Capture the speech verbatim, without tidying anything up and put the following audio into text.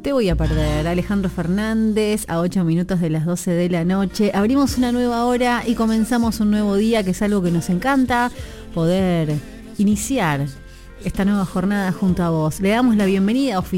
Te voy a perder, Alejandro Fernández, a ocho minutos de las doce de la noche. Abrimos una nueva hora y comenzamos un nuevo día, que es algo que nos encanta, poder iniciar esta nueva jornada junto a vos. Le damos la bienvenida oficial